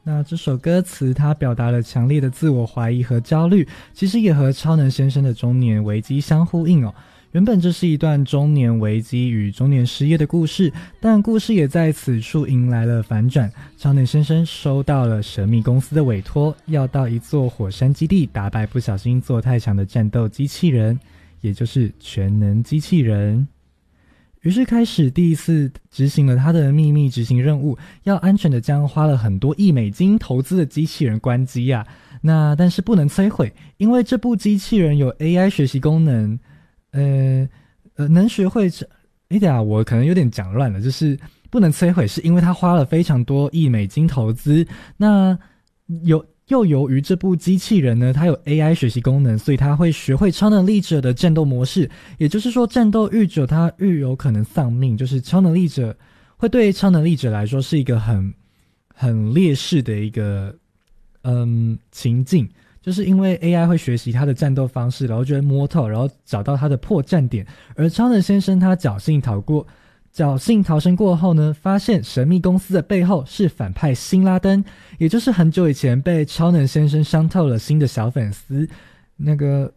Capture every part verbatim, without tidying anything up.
那这首歌词它表达了强烈的自我怀疑和焦虑，其实也和超能先生的中年危机相呼应哦。原本这是一段中年危机与中年失业的故事，但故事也在此处迎来了反转。超能先生收到了神秘公司的委托，要到一座火山基地打败不小心做太强的战斗机器人，也就是全能机器人。于是开始第一次执行了他的秘密执行任务，要安全的将花了很多亿美金投资的机器人关机啊。那但是不能摧毁，因为这部机器人有 A I 学习功能，呃呃，能学会这，哎呀，我可能有点讲乱了，就是不能摧毁，是因为他花了非常多亿美金投资。那有又由于这部机器人呢，它有 A I 学习功能，所以它会学会超能力者的战斗模式。也就是说，战斗愈久，它愈有可能丧命。就是超能力者会对超能力者来说是一个很很劣势的一个嗯情境。就是因为 A I 会学习他的战斗方式，然后就会摸透，然后找到他的破绽点。而超能先生他侥幸逃过，侥幸逃生过后呢，发现神秘公司的背后是反派辛拉登，也就是很久以前被超能先生伤透了心的小粉丝，那个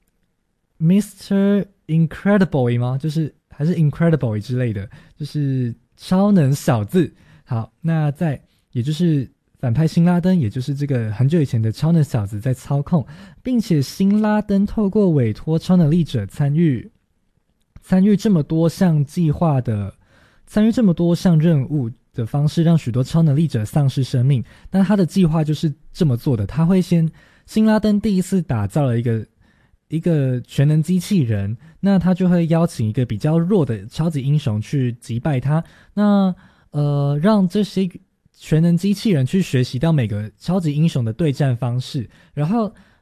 Mister Incredible 吗？就是还是 Incredible 之类的，就是超能小子。好，那在也就是反派辛拉登，也就是这个很久以前的超能小子在操控，并且辛拉登透过委托超能力者参与参与这么多项计划的参与这么多项任务的方式，让许多超能力者丧失生命。但他的计划就是这么做的，他会先辛拉登第一次打造了一个一个全能机器人，那他就会邀请一个比较弱的超级英雄去击败他，那呃让这些全能机器人去学习到每个超级英雄的对战方式，然后